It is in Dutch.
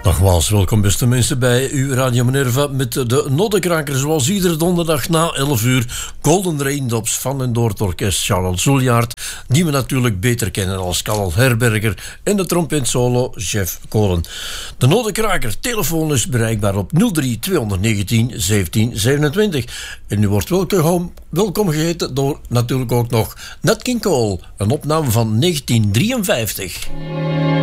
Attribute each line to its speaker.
Speaker 1: Nogmaals, welkom beste mensen bij uw Radio Minerva met de Noddenkraker, zoals iedere donderdag na 11 uur. Golden Raindrops van en door het orkest Charles Souliaert, die we natuurlijk beter kennen als Karel Herberger, en de trompetsolo Jeff Kolen. De Noddenkraker, telefoon is bereikbaar op 03 219 17 27. En u wordt welkom geheten door natuurlijk ook nog Nat King Cole, een opname van 1953.